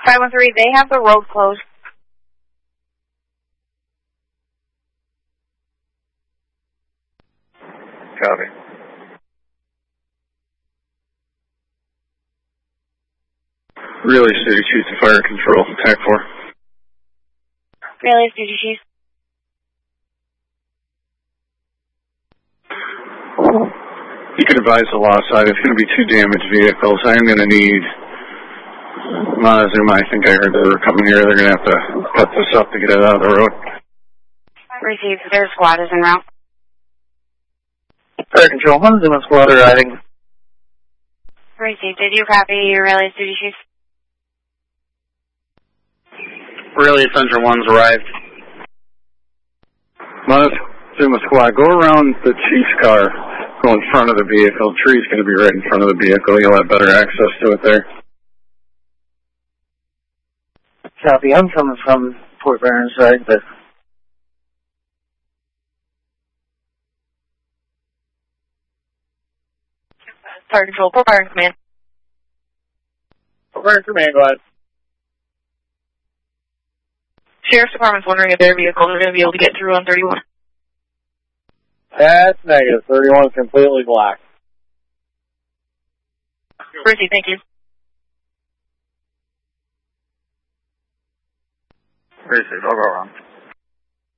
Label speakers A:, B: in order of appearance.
A: 513, they have the road closed.
B: Copy. Relay City Chief to Fire Control, TAC 4.
A: Relay City Chief.
B: You can advise the law side. It's going to be 2 damaged vehicles. I am going to need Montezuma. I think I heard they were coming here. They're going to have to cut this up to get it out of the road.
A: Received. Their squad is en route.
B: Fire Control, Montezuma squad arriving.
A: Received. Did you copy your Relay City Chief?
B: Relay Central 1's arrived. Montezuma squad, go around the chief's car. Go in front of the vehicle. Tree's going to be right in front of the vehicle. You'll have better access to it there.
C: Copy. I'm coming from Fort Barron's side, but...
A: Fire Control, Fort Barron Command.
C: Fort Barron Command, go ahead.
A: Sheriff's Department's wondering if their vehicles are going to be able to get through on 31.
C: That's negative. 31 is completely black.
A: Received, thank you.
B: Received, I'll go around.